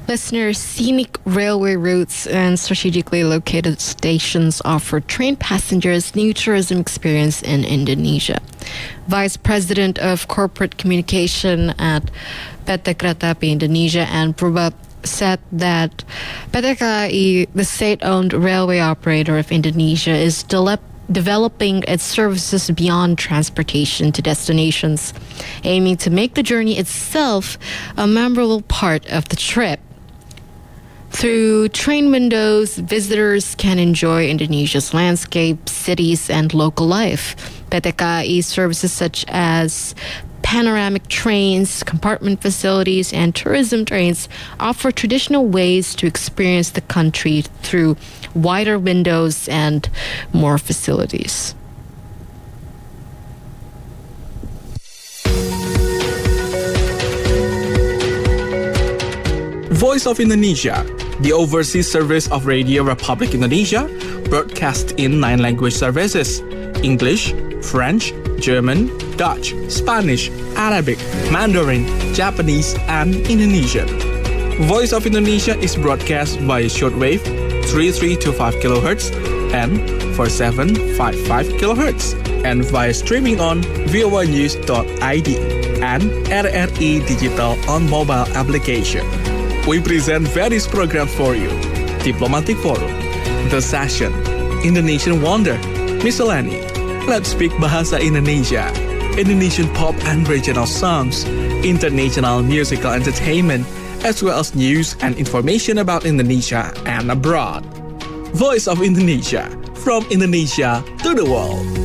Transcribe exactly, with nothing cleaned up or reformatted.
Listeners, scenic railway routes and strategically located stations offer train passengers new tourism experience in Indonesia. Vice President of Corporate Communication at P T Kereta Api Indonesia, Anne Purba, said that P T K A I, the state-owned railway operator of Indonesia, is de- developing its services beyond transportation to destinations, aiming to make the journey itself a memorable part of the trip. Through train windows, visitors can enjoy Indonesia's landscape, cities, and local life. P T K A I services such as panoramic trains, compartment facilities, and tourism trains offer traditional ways to experience the country through wider windows and more facilities. Voice of Indonesia, the overseas service of Radio Republic Indonesia, broadcast in nine language services: English, French, German, Dutch, Spanish, Arabic, Mandarin, Japanese, and Indonesian. Voice of Indonesia is broadcast via shortwave three three two five kilohertz and four seven five five kilohertz, and via streaming on voa news dot I D and R R I Digital on mobile application. We present various programs for you: Diplomatic Forum, The Session, Indonesian Wonder, Miscellany, Let's Speak Bahasa Indonesia, Indonesian pop and regional songs, international musical entertainment, as well as news and information about Indonesia and abroad. Voice of Indonesia, from Indonesia to the world.